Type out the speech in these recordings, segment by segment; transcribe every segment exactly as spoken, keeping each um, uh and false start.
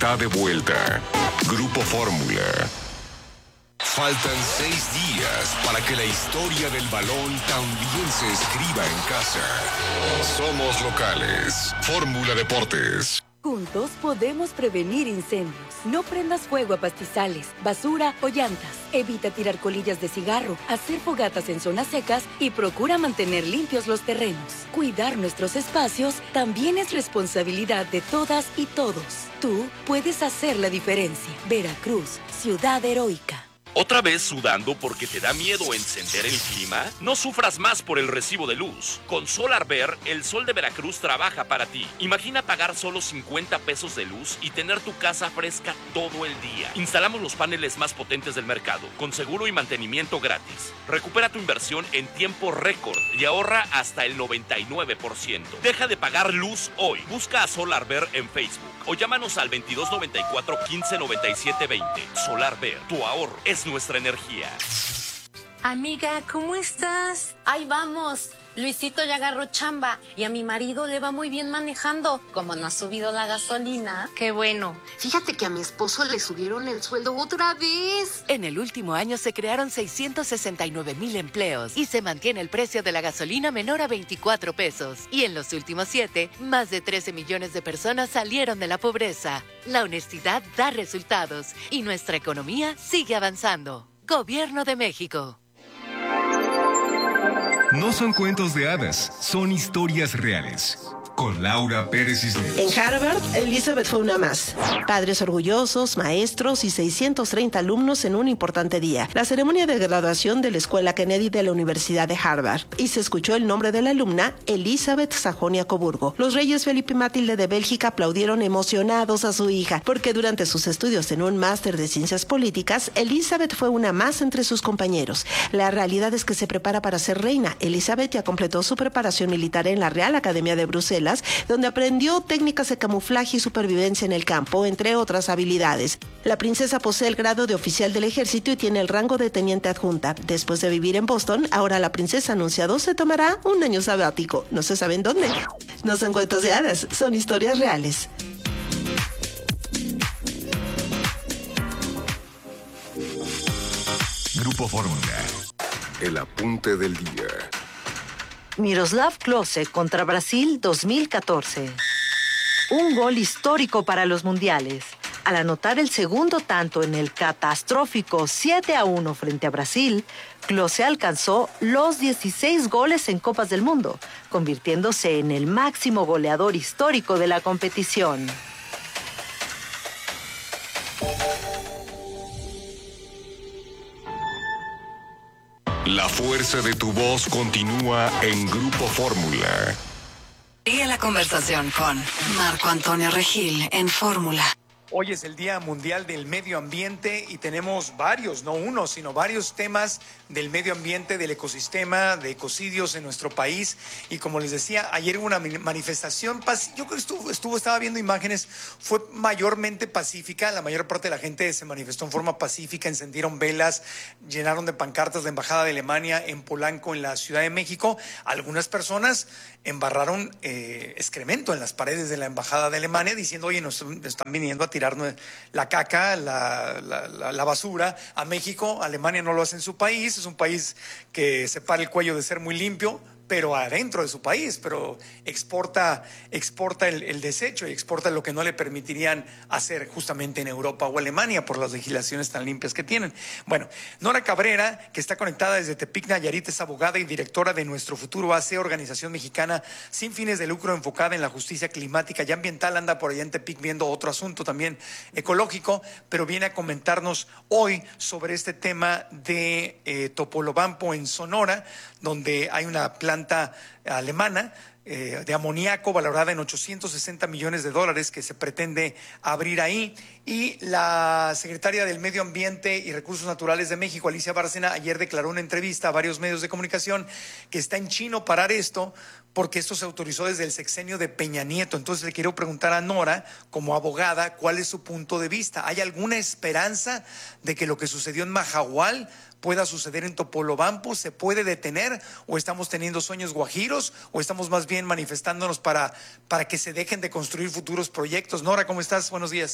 Está de vuelta. Grupo Fórmula. Faltan seis días para que la historia del balón también se escriba en casa. Somos locales. Fórmula Deportes. Juntos podemos prevenir incendios. No prendas fuego a pastizales, basura o llantas. Evita tirar colillas de cigarro, hacer fogatas en zonas secas y procura mantener limpios los terrenos. Cuidar nuestros espacios también es responsabilidad de todas y todos. Tú puedes hacer la diferencia. Veracruz, ciudad heroica. ¿Otra vez sudando porque te da miedo encender el clima? No sufras más por el recibo de luz. Con SolarVer, el sol de Veracruz trabaja para ti. Imagina pagar solo cincuenta pesos de luz y tener tu casa fresca todo el día. Instalamos los paneles más potentes del mercado, con seguro y mantenimiento gratis. Recupera tu inversión en tiempo récord y ahorra hasta el noventa y nueve por ciento. Deja de pagar luz hoy. Busca a SolarVer en Facebook o llámanos al veintidós noventa y cuatro, quince noventa y siete veinte. SolarVer, tu ahorro es nuestra energía. Amiga, ¿cómo estás? Ahí vamos. Luisito ya agarró chamba y a mi marido le va muy bien manejando. Como no ha subido la gasolina. Qué bueno. Fíjate que a mi esposo le subieron el sueldo otra vez. En el último año se crearon seiscientos sesenta y nueve mil empleos y se mantiene el precio de la gasolina menor a veinticuatro pesos. Y en los últimos siete, más de trece millones de personas salieron de la pobreza. La honestidad da resultados y nuestra economía sigue avanzando. Gobierno de México. No son cuentos de hadas, son historias reales. Con Laura Pérez Cisneros. En Harvard, Elizabeth fue una más. Padres orgullosos, maestros y seiscientos treinta alumnos en un importante día. La ceremonia de graduación de la Escuela Kennedy de la Universidad de Harvard. Y se escuchó el nombre de la alumna, Elizabeth Sajonia-Coburgo. Los reyes Felipe y Matilde de Bélgica aplaudieron emocionados a su hija, porque durante sus estudios en un máster de ciencias políticas, Elizabeth fue una más entre sus compañeros. La realidad es que se prepara para ser reina. Elizabeth ya completó su preparación militar en la Real Academia de Bruselas, donde aprendió técnicas de camuflaje y supervivencia en el campo, entre otras habilidades. La princesa posee el grado de oficial del ejército y tiene el rango de teniente adjunta. Después de vivir en Boston, ahora la princesa anunciado se tomará un año sabático. No se sabe en dónde. No son cuentos de hadas, son historias reales. Grupo Fórmula. El apunte del día. Miroslav Klose contra Brasil dos mil catorce. Un gol histórico para los mundiales. Al anotar el segundo tanto en el catastrófico siete a uno frente a Brasil, Klose alcanzó los dieciséis goles en Copas del Mundo, convirtiéndose en el máximo goleador histórico de la competición. La fuerza de tu voz continúa en Grupo Fórmula. Sigue la conversación con Marco Antonio Regil en Fórmula. Hoy es el Día Mundial del Medio Ambiente y tenemos varios, no uno, sino varios temas del medio ambiente, del ecosistema, de ecocidios en nuestro país. Y como les decía, ayer hubo una manifestación, yo creo que estuvo, estuvo, estaba viendo imágenes, fue mayormente pacífica. La mayor parte de la gente se manifestó en forma pacífica, encendieron velas, llenaron de pancartas la Embajada de Alemania en Polanco, en la Ciudad de México. Algunas personas embarraron eh, excremento en las paredes de la Embajada de Alemania diciendo, oye, nos, nos están viniendo a tirar la caca, la, la, la, la basura a México. Alemania no lo hace en su país, es un país que se para el cuello de ser muy limpio, pero adentro de su país, pero exporta, exporta el, el desecho y exporta lo que no le permitirían hacer justamente en Europa o Alemania por las legislaciones tan limpias que tienen. Bueno, Nora Cabrera, que está conectada desde Tepic, Nayarit, es abogada y directora de Nuestro Futuro A C, organización mexicana sin fines de lucro enfocada en la justicia climática y ambiental, anda por allá en Tepic viendo otro asunto también ecológico, pero viene a comentarnos hoy sobre este tema de eh, Topolobampo en Sonora, donde hay una planta alemana eh, de amoníaco valorada en ochocientos sesenta millones de dólares que se pretende abrir ahí. Y la secretaria del Medio Ambiente y Recursos Naturales de México, Alicia Bárcena, ayer declaró en una entrevista a varios medios de comunicación que está en chino parar esto porque esto se autorizó desde el sexenio de Peña Nieto. Entonces le quiero preguntar a Nora, como abogada, ¿cuál es su punto de vista? ¿Hay alguna esperanza de que lo que sucedió en Mahahual pueda suceder en Topolobampo? ¿Se puede detener? ¿O estamos teniendo sueños guajiros? ¿O estamos más bien manifestándonos para, para que se dejen de construir futuros proyectos? Nora, ¿cómo estás? Buenos días.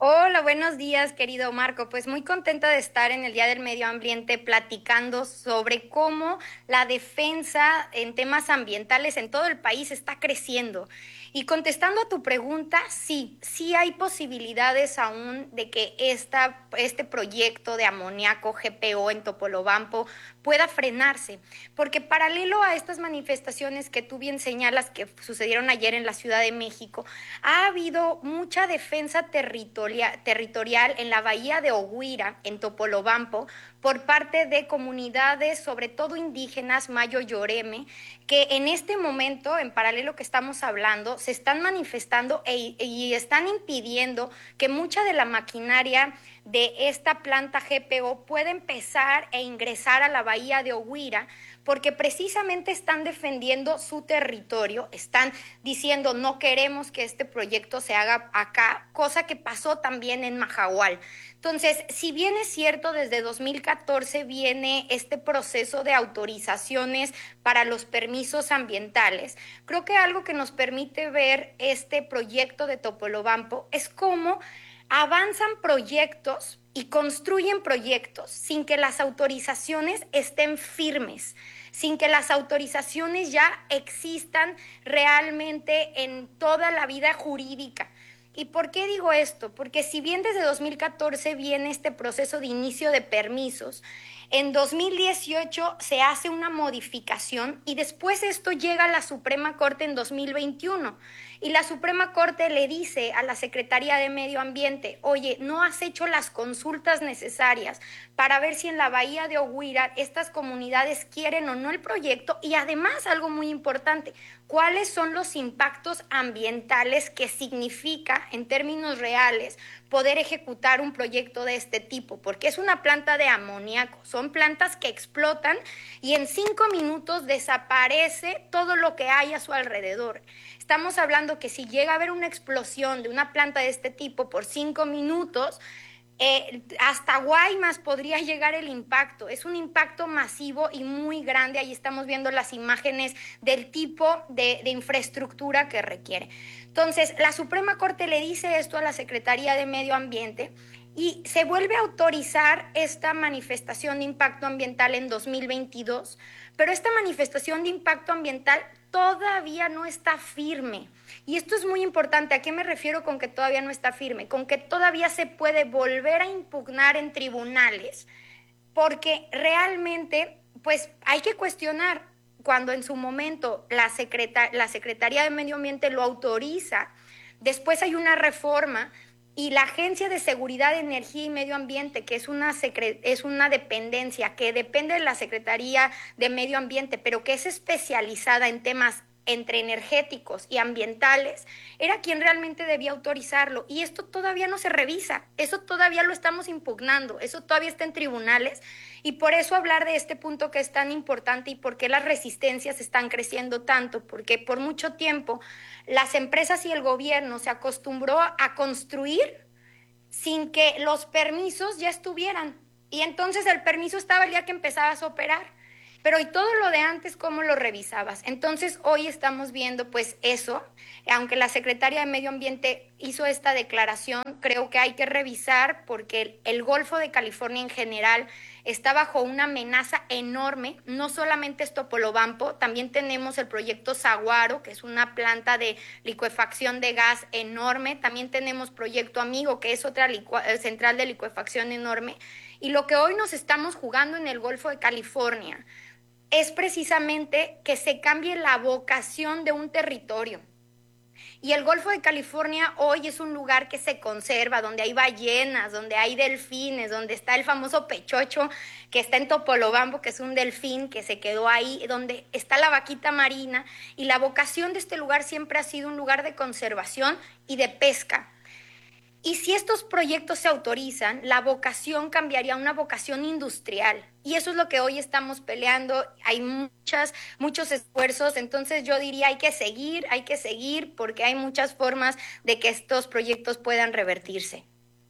Hola, buenos días, querido Marco. Pues muy contenta de estar en el Día del Medio Ambiente platicando sobre cómo la defensa en temas ambientales en todo el país está creciendo. Y contestando a tu pregunta, sí, sí hay posibilidades aún de que esta, este proyecto de amoníaco G P O en Topolobampo pueda frenarse, porque paralelo a estas manifestaciones que tú bien señalas que sucedieron ayer en la Ciudad de México, ha habido mucha defensa territorial, territorial en la bahía de Oguira, en Topolobampo, por parte de comunidades, sobre todo indígenas, Mayo Yoreme, que en este momento, en paralelo que estamos hablando, se están manifestando e, y están impidiendo que mucha de la maquinaria de esta planta G P O pueda empezar e ingresar a la bahía de Oguira, porque precisamente están defendiendo su territorio, están diciendo no queremos que este proyecto se haga acá, cosa que pasó también en Mahahual. Entonces, si bien es cierto, desde dos mil catorce viene este proceso de autorizaciones para los permisos ambientales, creo que algo que nos permite ver este proyecto de Topolobampo es cómo avanzan proyectos y construyen proyectos sin que las autorizaciones estén firmes, sin que las autorizaciones ya existan realmente en toda la vida jurídica. ¿Y por qué digo esto? Porque si bien desde dos mil catorce viene este proceso de inicio de permisos, en dos mil dieciocho se hace una modificación y después esto llega a la Suprema Corte en dos mil veintiuno. Y la Suprema Corte le dice a la Secretaría de Medio Ambiente, oye, no has hecho las consultas necesarias para ver si en la bahía de Oguira estas comunidades quieren o no el proyecto y además algo muy importante, cuáles son los impactos ambientales que significa en términos reales poder ejecutar un proyecto de este tipo, porque es una planta de amoníaco, son plantas que explotan y en cinco minutos desaparece todo lo que hay a su alrededor. Estamos hablando que si llega a haber una explosión de una planta de este tipo por cinco minutos, eh, hasta Guaymas podría llegar el impacto. Es un impacto masivo y muy grande. Ahí estamos viendo las imágenes del tipo de, de infraestructura que requiere. Entonces, la Suprema Corte le dice esto a la Secretaría de Medio Ambiente y se vuelve a autorizar esta manifestación de impacto ambiental en dos mil veintidós, pero esta manifestación de impacto ambiental todavía no está firme. Y esto es muy importante. ¿A qué me refiero con que todavía no está firme? Con que todavía se puede volver a impugnar en tribunales, porque realmente, pues, hay que cuestionar cuando en su momento la, secreta- la Secretaría de Medio Ambiente lo autoriza, después hay una reforma y la Agencia de Seguridad de Energía y Medio Ambiente, que es una, secre- es una dependencia que depende de la Secretaría de Medio Ambiente, pero que es especializada en temas entre energéticos y ambientales, era quien realmente debía autorizarlo. Y esto todavía no se revisa, eso todavía lo estamos impugnando, eso todavía está en tribunales. Y por eso hablar de este punto que es tan importante y por qué las resistencias están creciendo tanto, porque por mucho tiempo las empresas y el gobierno se acostumbró a construir sin que los permisos ya estuvieran. Y entonces el permiso estaba el día que empezabas a operar. Pero y todo lo de antes, ¿cómo lo revisabas? Entonces hoy estamos viendo pues eso, aunque la Secretaría de Medio Ambiente hizo esta declaración, creo que hay que revisar porque el, el Golfo de California en general está bajo una amenaza enorme, no solamente es Topolobampo, también tenemos el proyecto Saguaro, que es una planta de licuefacción de gas enorme, también tenemos Proyecto Amigo, que es otra licua- central de licuefacción enorme, y lo que hoy nos estamos jugando en el Golfo de California es precisamente que se cambie la vocación de un territorio. Y el Golfo de California hoy es un lugar que se conserva, donde hay ballenas, donde hay delfines, donde está el famoso pechocho que está en Topolobampo, que es un delfín que se quedó ahí, donde está la vaquita marina. Y la vocación de este lugar siempre ha sido un lugar de conservación y de pesca. Y si estos proyectos se autorizan, la vocación cambiaría a una vocación industrial. Y eso es lo que hoy estamos peleando. Hay muchas, muchos esfuerzos. Entonces yo diría hay que seguir, hay que seguir porque hay muchas formas de que estos proyectos puedan revertirse.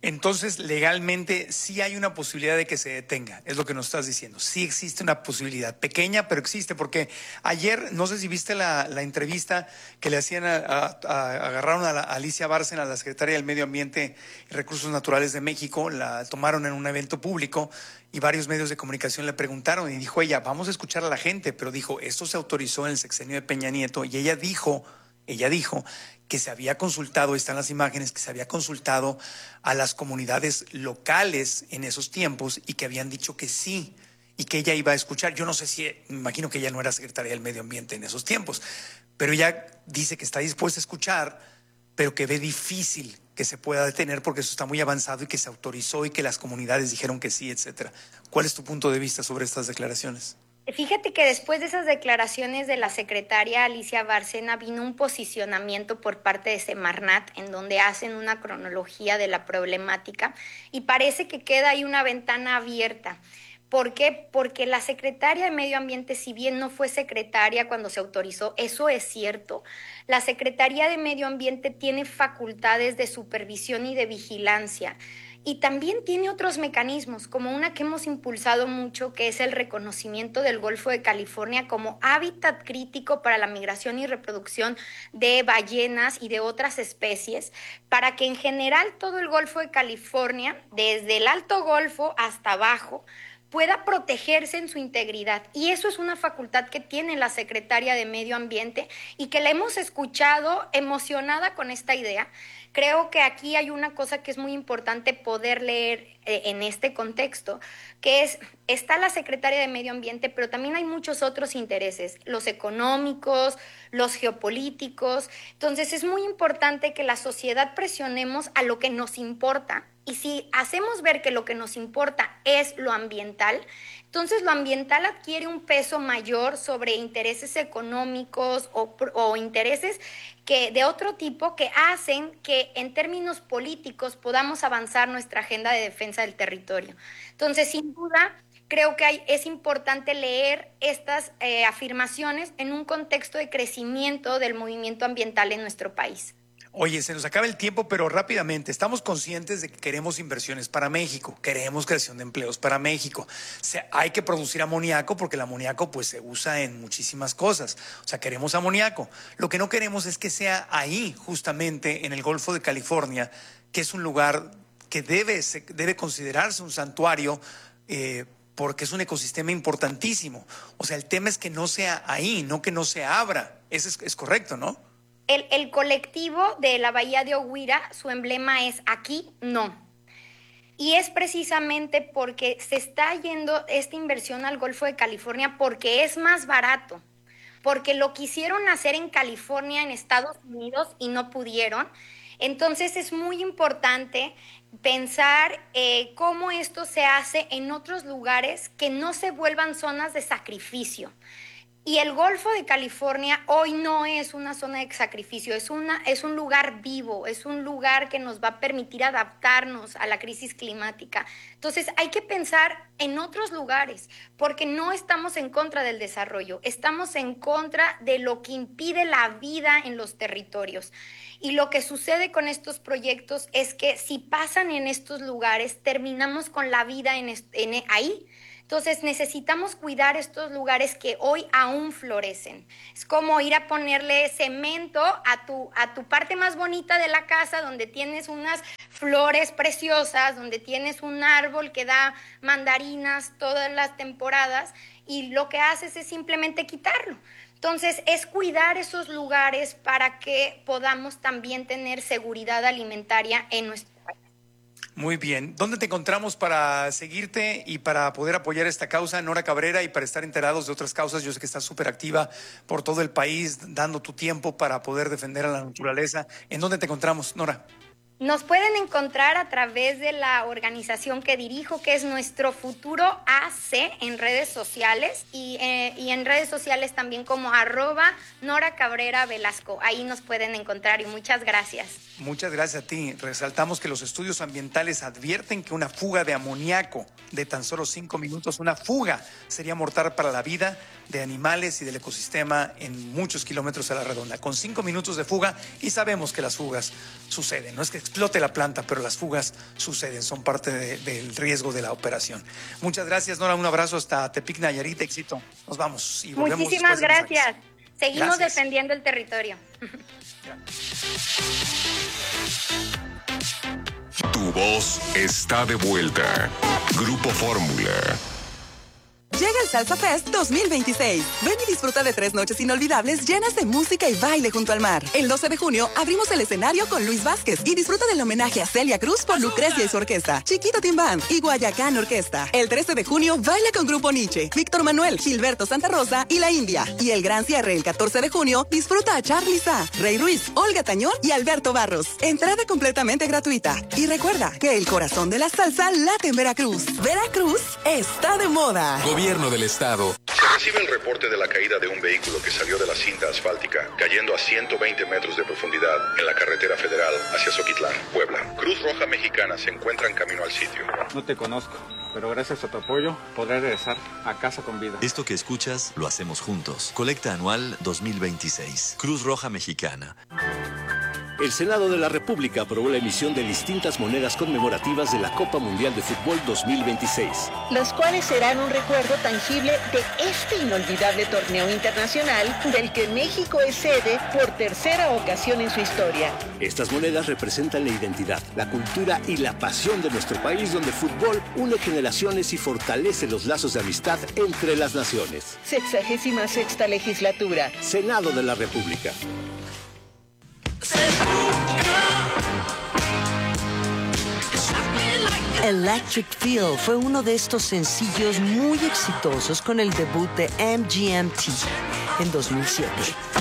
Entonces, legalmente sí hay una posibilidad de que se detenga, es lo que nos estás diciendo. Sí existe una posibilidad, pequeña, pero existe, porque ayer, no sé si viste la, la entrevista que le hacían, a, a, a, agarraron a, la, a Alicia Bárcena, la secretaria del Medio Ambiente y Recursos Naturales de México, la tomaron en un evento público y varios medios de comunicación le preguntaron y dijo ella, vamos a escuchar a la gente, pero dijo, esto se autorizó en el sexenio de Peña Nieto y ella dijo, ella dijo que se había consultado, están las imágenes, que se había consultado a las comunidades locales en esos tiempos y que habían dicho que sí y que ella iba a escuchar. Yo no sé si, me imagino que ella no era secretaria del Medio Ambiente en esos tiempos, pero ella dice que está dispuesta a escuchar, pero que ve difícil que se pueda detener porque eso está muy avanzado y que se autorizó y que las comunidades dijeron que sí, etcétera. ¿Cuál es tu punto de vista sobre estas declaraciones? Fíjate que después de esas declaraciones de la secretaria Alicia Bárcena vino un posicionamiento por parte de Semarnat en donde hacen una cronología de la problemática y parece que queda ahí una ventana abierta. ¿Por qué? Porque la secretaria de Medio Ambiente, si bien no fue secretaria cuando se autorizó, eso es cierto, la Secretaría de Medio Ambiente tiene facultades de supervisión y de vigilancia. Y también tiene otros mecanismos, como una que hemos impulsado mucho, que es el reconocimiento del Golfo de California como hábitat crítico para la migración y reproducción de ballenas y de otras especies, para que en general todo el Golfo de California, desde el Alto Golfo hasta abajo, pueda protegerse en su integridad. Y eso es una facultad que tiene la Secretaria de Medio Ambiente y que la hemos escuchado emocionada con esta idea. Creo que aquí hay una cosa que es muy importante poder leer eh, en este contexto, que es, está la Secretaria de Medio Ambiente, pero también hay muchos otros intereses, los económicos, los geopolíticos. Entonces es muy importante que la sociedad presionemos a lo que nos importa. Y si hacemos ver que lo que nos importa es lo ambiental, entonces lo ambiental adquiere un peso mayor sobre intereses económicos o, o intereses que, de otro tipo que hacen que en términos políticos podamos avanzar nuestra agenda de defensa del territorio. Entonces, sin duda, creo que hay, es importante leer estas eh, afirmaciones en un contexto de crecimiento del movimiento ambiental en nuestro país. Oye, se nos acaba el tiempo, pero rápidamente, estamos conscientes de que queremos inversiones para México, queremos creación de empleos para México. O sea, hay que producir amoníaco porque el amoníaco pues se usa en muchísimas cosas. O sea, queremos amoníaco. Lo que no queremos es que sea ahí, justamente en el Golfo de California, que es un lugar que debe, se, debe considerarse un santuario eh, porque es un ecosistema importantísimo. O sea, el tema es que no sea ahí, no que no se abra. Eso es, es correcto, ¿no? El, el colectivo de la Bahía de Oguira, su emblema es aquí, no. Y es precisamente porque se está yendo esta inversión al Golfo de California porque es más barato, porque lo quisieron hacer en California, en Estados Unidos, y no pudieron. Entonces es muy importante pensar eh, cómo esto se hace en otros lugares que no se vuelvan zonas de sacrificio. Y el Golfo de California hoy no es una zona de sacrificio, es, una, es un lugar vivo, es un lugar que nos va a permitir adaptarnos a la crisis climática. Entonces hay que pensar en otros lugares, porque no estamos en contra del desarrollo, estamos en contra de lo que impide la vida en los territorios. Y lo que sucede con estos proyectos es que si pasan en estos lugares, terminamos con la vida en, en ahí. Entonces necesitamos cuidar estos lugares que hoy aún florecen. Es como ir a ponerle cemento a tu, a tu parte más bonita de la casa, donde tienes unas flores preciosas, donde tienes un árbol que da mandarinas todas las temporadas, y lo que haces es simplemente quitarlo. Entonces es cuidar esos lugares para que podamos también tener seguridad alimentaria en nuestro país. Muy bien. ¿Dónde te encontramos para seguirte y para poder apoyar esta causa, Nora Cabrera, y para estar enterados de otras causas? Yo sé que estás súper activa por todo el país, dando tu tiempo para poder defender a la naturaleza. ¿En dónde te encontramos, Nora? Nos pueden encontrar a través de la organización que dirijo, que es Nuestro Futuro A C, en redes sociales y, eh, y en redes sociales también como arroba Nora Cabrera Velasco. Ahí nos pueden encontrar y muchas gracias. Muchas gracias a ti. Resaltamos que los estudios ambientales advierten que una fuga de amoníaco de tan solo cinco minutos, una fuga, sería mortal para la vida de animales y del ecosistema en muchos kilómetros a la redonda. Con cinco minutos de fuga, y sabemos que las fugas suceden, no es que explote la planta, pero las fugas suceden, son parte de, del riesgo de la operación. Muchas gracias, Nora, un abrazo hasta Tepic, Nayarit, éxito. Nos vamos y volvemos. Muchísimas gracias. Seguimos Gracias. defendiendo el territorio. Tu voz está de vuelta. Grupo Fórmula. Llega el Salsa Fest dos mil veintiséis. Ven y disfruta de tres noches inolvidables llenas de música y baile junto al mar. El doce de junio abrimos el escenario con Luis Vázquez y disfruta del homenaje a Celia Cruz por Lucrecia y su orquesta, Chiquito Team Band y Guayacán Orquesta. El trece de junio baila con Grupo Nietzsche, Víctor Manuel, Gilberto Santa Rosa y La India. Y el gran cierre el catorce de junio disfruta a Charly Sa, Rey Ruiz, Olga Tañón y Alberto Barros. Entrada completamente gratuita. Y recuerda que el corazón de la salsa late en Veracruz. Veracruz está de moda. Gobierno del Estado. Se recibe el reporte de la caída de un vehículo que salió de la cinta asfáltica, cayendo a ciento veinte metros de profundidad en la carretera federal hacia Zoquitlán, Puebla. Cruz Roja Mexicana se encuentra en camino al sitio. No te conozco, pero gracias a tu apoyo podré regresar a casa con vida. Esto que escuchas lo hacemos juntos. Colecta anual dos mil veintiséis. Cruz Roja Mexicana. El Senado de la República aprobó la emisión de distintas monedas conmemorativas de la Copa Mundial de Fútbol dos mil veintiséis. Las cuales serán un recuerdo tangible de este inolvidable torneo internacional del que México es sede por tercera ocasión en su historia. Estas monedas representan la identidad, la cultura y la pasión de nuestro país, donde el fútbol une generaciones y fortalece los lazos de amistad entre las naciones. Sexagésima sexta legislatura. Senado de la República. Electric Feel fue uno de estos sencillos muy exitosos con el debut de M G M T en dos mil siete.